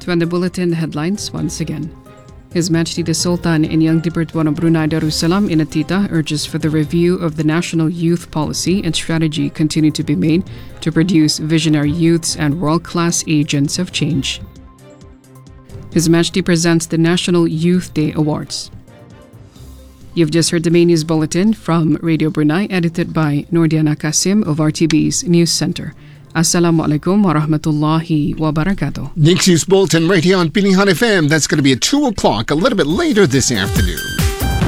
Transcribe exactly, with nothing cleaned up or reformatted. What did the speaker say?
To end the bulletin headlines once again. His Majesty the Sultan in Yang di-Pertuan of Brunei Darussalam Inatita urges for the review of the national youth policy and strategy continue to be made to produce visionary youths and world-class agents of change. His Majesty presents the National Youth Day Awards. You've just heard the main news bulletin from Radio Brunei, edited by Nordiana Kasim of R T B's News Center. Assalamualaikum warahmatullahi wabarakatuh. Next news bulletin right here on Pilihan F M. That's going to be at two o'clock, a little bit later this afternoon.